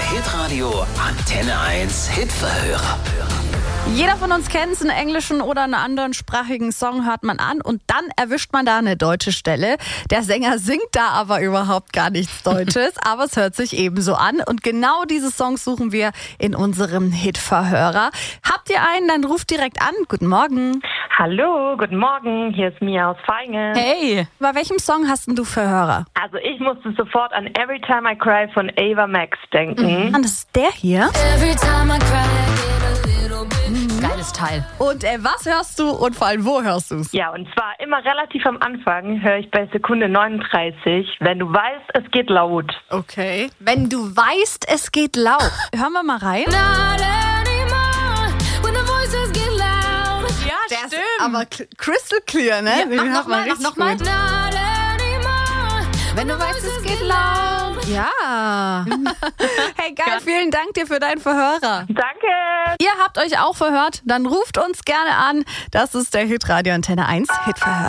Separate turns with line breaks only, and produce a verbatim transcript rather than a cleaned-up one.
Hitradio Antenne eins Hitverhörer.
Jeder von uns kennt es, einen englischen oder einen anderen sprachigen Song hört man an und dann erwischt man da eine deutsche Stelle. Der Sänger singt da aber überhaupt gar nichts Deutsches, aber es hört sich ebenso an. Und genau diese Songs suchen wir in unserem Hitverhörer. Habt ihr einen, dann ruft direkt an. Guten Morgen.
Hallo, guten Morgen, hier ist Mia aus Vaihingen.
Hey, bei welchem Song hast denn du Verhörer?
Also ich musste sofort an Every Time I Cry von Ava Max denken.
Mhm. Und das ist der hier.
Every time I cry, I get a little bit.
Geiles Teil. Und äh, was hörst du und vor allem wo hörst du es?
Ja, und zwar immer relativ am Anfang höre ich bei Sekunde neununddreißig, wenn du weißt, es geht laut.
Okay. Wenn du weißt, es geht laut. Hören wir mal rein.
Not anymore, when the voices get loud.
Ja,
Der
stimmt. Aber cl- crystal clear, ne?
Ja,
Den
mach
hört
noch
man
mal, mach
richtig
noch mal.
gut.
Not anymore,
Wenn du weißt, es geht laut. Ja. Hey, geil. Vielen Dank dir für deinen Verhörer.
Danke!
Ihr habt euch auch verhört? Dann ruft uns gerne an. Das ist der Hitradio Antenne eins Hitverhör.